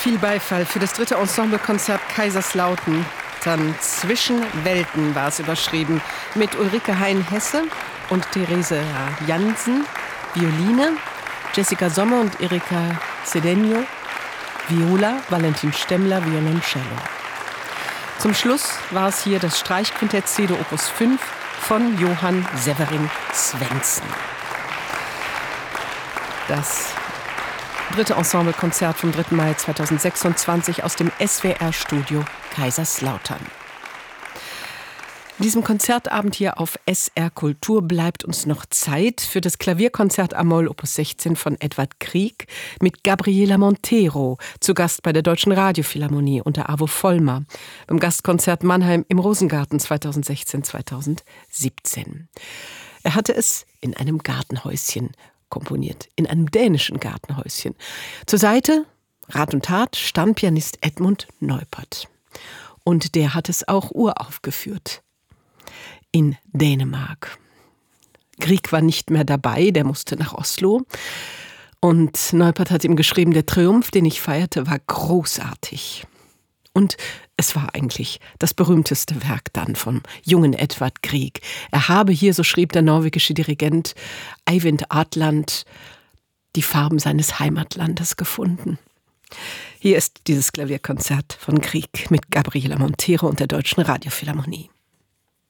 Viel Beifall für das 3. Ensemblekonzert Kaiserslautern. Dann Zwischen Welten war es überschrieben, mit Ulrike Hein-Hesse und Therese Jansen, Violine, Jessica Sommer und Erika Cedeno, Viola, Valentin Stemmler, Violoncello. Zum Schluss war es hier das Streichquintett C-Dur Opus 5 von Johann Severin Svendsen. Das 3. Ensemblekonzert vom 3. Mai 2026 aus dem SWR-Studio Kaiserslautern. In diesem Konzertabend hier auf SR Kultur bleibt uns noch Zeit für das Klavierkonzert A-Moll Opus 16 von Edvard Grieg mit Gabriela Montero, zu Gast bei der Deutschen Radiophilharmonie unter Avo Vollmer, beim Gastkonzert Mannheim im Rosengarten 2016-2017. Er hatte es in einem Gartenhäuschen komponiert, in einem dänischen Gartenhäuschen. Zur Seite, Rat und Tat, stand Pianist Edmund Neupert. Und der hat es auch uraufgeführt. In Dänemark. Grieg war nicht mehr dabei, der musste nach Oslo. Und Neupert hat ihm geschrieben, der Triumph, den ich feierte, war großartig. Und es war eigentlich das berühmteste Werk dann vom jungen Edvard Grieg. Er habe hier, so schrieb der norwegische Dirigent Eivind Atland, die Farben seines Heimatlandes gefunden. Hier ist dieses Klavierkonzert von Grieg mit Gabriela Montero und der Deutschen Radiophilharmonie.